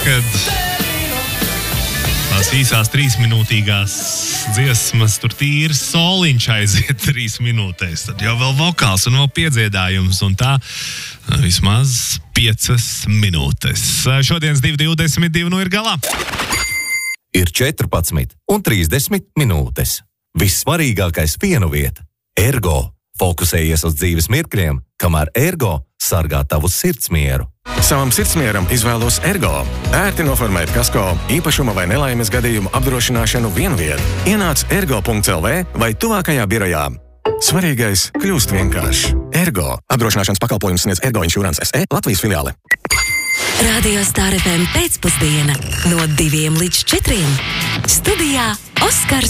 kad tās īsās 3-minūtīgās dziesmas, tur tīri soliņš aiziet 3 minūtēs, tad jau vēl vokāls un vēl piedziedājums, un tā vismaz 5 minūtes. Šodienas 2:22 ir galā. Ir 14 un 30 minūtes. Vissvarīgākais vienu vieta – Ergo. Fokusējies uz dzīves mirkļiem, kamēr Ergo sargā tavu sirdsmieru. Savam sirdsmieram izvēlos Ergo. Ērti noformēt kasko, īpašuma vai nelaimes gadījumu apdrošināšanu vienviet. Ienāc ergo.lv vai tuvākajā birojā. Svarīgais kļūst vienkāršs. Ergo. Apdrošināšanas pakalpojums sniedz Ergo Insurance SE Latvijas filiāle. Radio Star FM pēcpusdiena no 2 līdz 4. Studijā Oskars